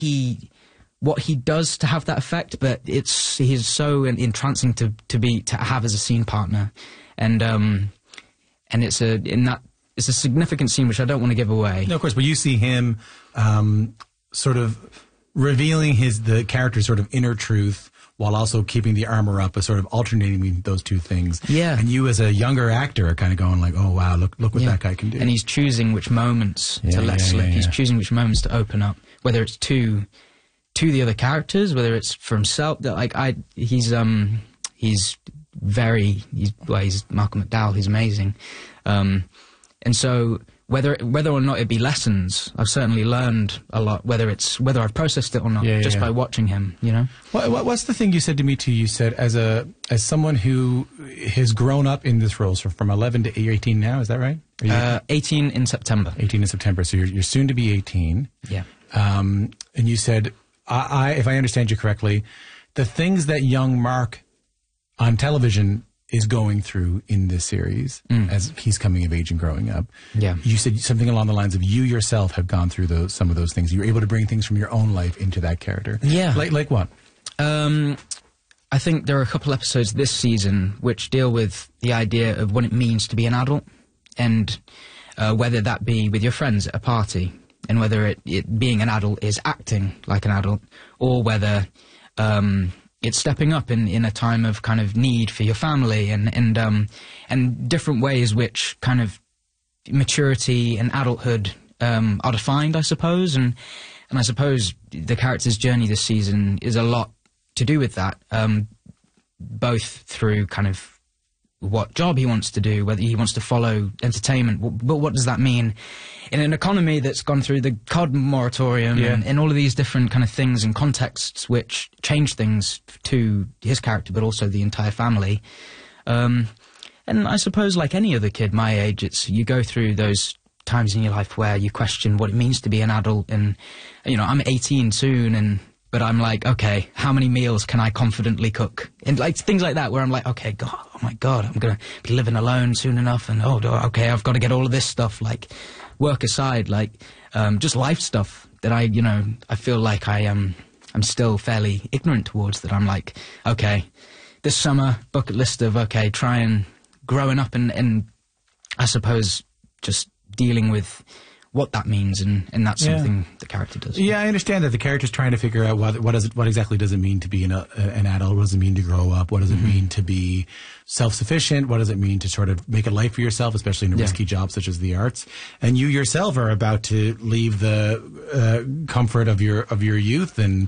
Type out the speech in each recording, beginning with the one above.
what he does to have that effect, but he's so entrancing to have as a scene partner, and it's a significant scene which I don't want to give away. No, of course, but you see him sort of revealing the character's sort of inner truth while also keeping the armor up, sort of alternating between those two things. Yeah. And you as a younger actor are kind of going like, oh wow, look what that guy can do. And he's choosing which moments to let slip. He's choosing which moments to open up, whether it's to the other characters, whether it's for himself. He's Malcolm McDowell. He's amazing. And so whether or not it be lessons, I've certainly learned a lot, whether I've processed it or not, just by watching him, you know? What's the thing you said to me too? You said as someone who has grown up in this role, so from 11 to 18 now, is that right? 18 in September. 18 in September, so you're soon to be 18. Yeah. And you said, if I understand you correctly, the things that young Mark on television is going through in this series as he's coming of age and growing up. Yeah. You said something along the lines of you yourself have gone through some of those things. You were able to bring things from your own life into that character. Yeah. Like what? I think there are a couple episodes this season which deal with the idea of what it means to be an adult, and whether that be with your friends at a party, and whether it being an adult is acting like an adult, or whether it's stepping up in a time of kind of need for your family, and different ways which kind of maturity and adulthood are defined, I suppose. And I suppose the character's journey this season is a lot to do with that, both through kind of what job he wants to do, whether he wants to follow entertainment, but what does that mean in an economy that's gone through the COD moratorium and all of these different kind of things and contexts which change things to his character, but also the entire family. And I suppose like any other kid my age, you go through those times in your life where you question what it means to be an adult, and, you know, I'm 18 soon, but I'm like, okay, how many meals can I confidently cook? And like things like that where I'm like, okay, God, oh my God, I'm going to be living alone soon enough. And okay, I've got to get all of this stuff, like work aside, like just life stuff that I feel like I'm still fairly ignorant towards, that I'm like, okay, this summer bucket list of, okay, try and growing up and I suppose just dealing with what that means, and that's something the character does. Yeah, I understand that the character's trying to figure out what exactly does it mean to be an adult, what does it mean to grow up, what does it mean to be self-sufficient, what does it mean to sort of make a life for yourself, especially in a risky job such as the arts. And you yourself are about to leave the comfort of your youth and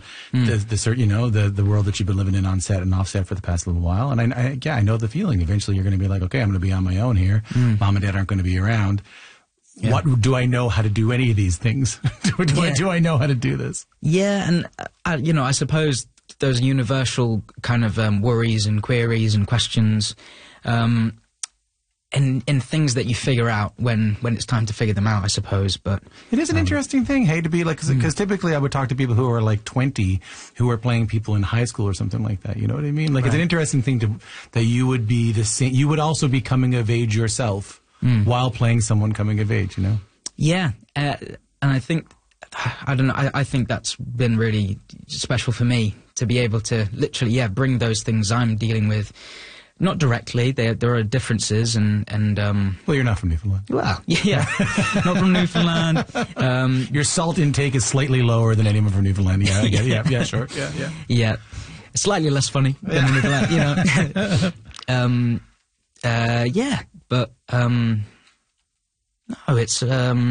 the world that you've been living in on set and off set for the past little while. And I know the feeling. Eventually you're going to be like, okay, I'm going to be on my own here. Mom and Dad aren't going to be around. Yeah. What do I know how to do any of these things? Do I know how to do this? Yeah, and I suppose those universal kind of worries and queries and questions, and things that you figure out when it's time to figure them out, I suppose. But it is an interesting thing, hey, to be like, because typically I would talk to people who are like 20 who are playing people in high school or something like that. You know what I mean? Like It's an interesting thing that you would be the same. You would also be coming of age yourself. While playing someone coming of age, you know? Yeah, and I think, I don't know, I think that's been really special for me to be able to literally, bring those things I'm dealing with, not directly, there are differences and well, you're not from Newfoundland. Well, yeah, not from Newfoundland. Your salt intake is slightly lower than anyone from Newfoundland, yeah, sure, yeah. Yeah, slightly less funny than Newfoundland, you know? But no, it's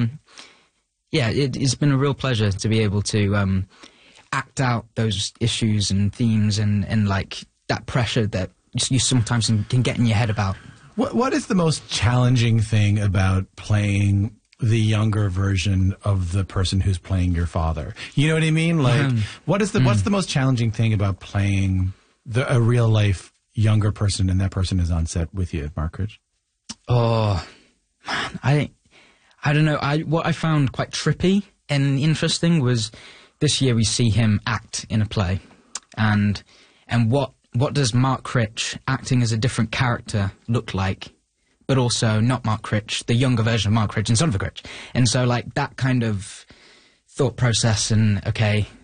it's been a real pleasure to be able to act out those issues and themes and like that pressure that you sometimes can get in your head about. What is the most challenging thing about playing the younger version of the person who's playing your father? You know what I mean? Like, what's the most challenging thing about playing a real life younger person, and that person is on set with you, Markridge? Oh, man, I don't know. What I found quite trippy and interesting was this year we see him act in a play, and what does Mark Critch acting as a different character look like, but also not Mark Critch, the younger version of Mark Critch and Son of a Critch, and so like that kind of thought process and okay,